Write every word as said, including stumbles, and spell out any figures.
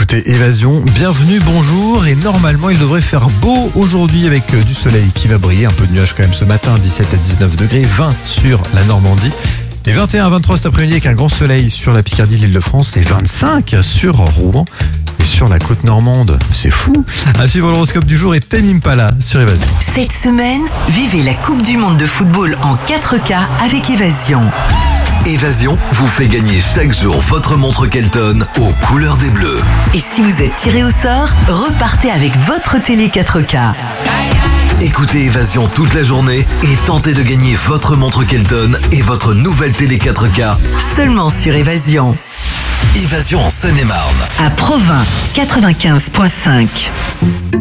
écoutez Évasion, bienvenue, bonjour. Et normalement il devrait faire beau aujourd'hui avec du soleil qui va briller, un peu de nuages quand même ce matin, dix-sept à dix-neuf degrés, vingt sur la Normandie. Et vingt et un à vingt-trois cet après-midi avec un grand soleil sur la Picardie, l'Île-de-France, et vingt-cinq sur Rouen et sur la côte normande. C'est fou. À suivre l'horoscope du jour et Tame Impala sur Évasion. Cette semaine, vivez la Coupe du Monde de football en quatre K avec Évasion. Évasion vous fait gagner chaque jour votre montre Kelton aux couleurs des Bleus. Et si vous êtes tiré au sort, repartez avec votre télé quatre K. Écoutez Évasion toute la journée et tentez de gagner votre montre Kelton et votre nouvelle télé quatre K. Seulement sur Évasion. Évasion en Seine-et-Marne. À Provins, quatre-vingt-quinze virgule cinq.